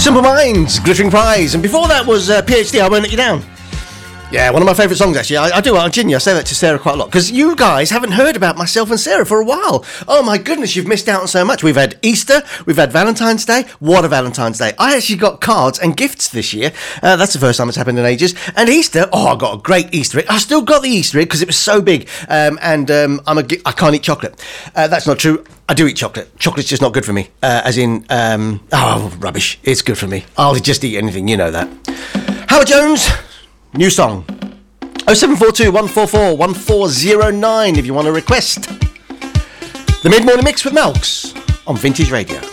Simple Minds, Glittering Prize, and before that was PhD, I Won't Let You Down. Yeah, one of my favourite songs, actually. I do, I genuinely, I say that to Sarah quite a lot, because you guys haven't heard about myself and Sarah for a while. Oh my goodness, you've missed out on so much. We've had Easter, we've had Valentine's Day. What a Valentine's Day. I actually got cards and gifts this year. That's the first time it's happened in ages. And Easter, I got a great Easter egg. I still got the Easter egg because it was so big. I can't eat chocolate. That's not true. I do eat chocolate. Chocolate's just not good for me. Rubbish. It's good for me. I'll just eat anything, you know that. Howard Jones, new song. 0742 144 1409 if you want to request. The Mid-Morning Mix with Melks on Vintage Radio.